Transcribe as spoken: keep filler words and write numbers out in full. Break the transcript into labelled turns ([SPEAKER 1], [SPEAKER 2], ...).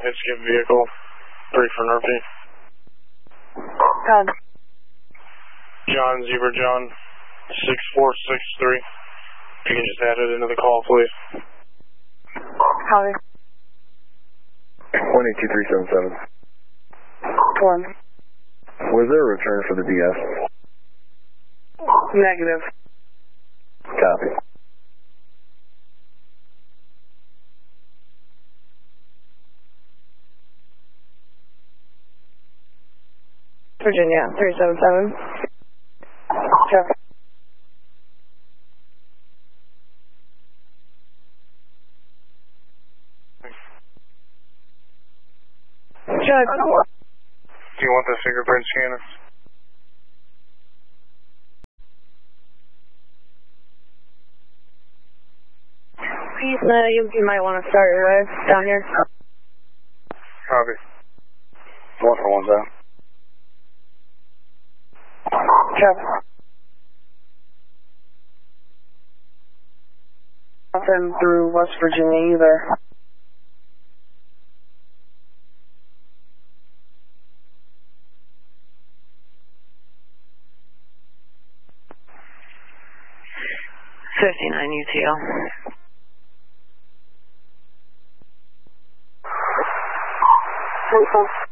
[SPEAKER 1] It's skip vehicle, three for N R P.
[SPEAKER 2] Con.
[SPEAKER 1] John, Zebra John, six four six three. If you can just add it into the call, please.
[SPEAKER 2] Copy.
[SPEAKER 3] one eight two three seven seven.
[SPEAKER 2] One.
[SPEAKER 3] Was there a return for the D S?
[SPEAKER 2] Negative.
[SPEAKER 3] Copy.
[SPEAKER 2] Virginia, three seven seven. Check. Check.
[SPEAKER 1] Do you want the fingerprint scanner?
[SPEAKER 2] Please, uh, you, you might want to start your ride down here.
[SPEAKER 1] Copy. One for one's out.
[SPEAKER 2] Check. Nothing through West Virginia either. fifty-nine U T L.